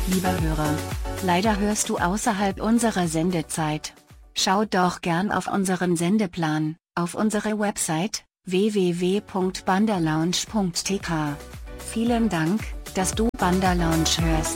Lieber Hörer, leider hörst du außerhalb unserer Sendezeit. Schau doch gern auf unseren Sendeplan, auf unsere Website, www.bandalounge.tk. Vielen Dank, dass du Banderlounge hörst.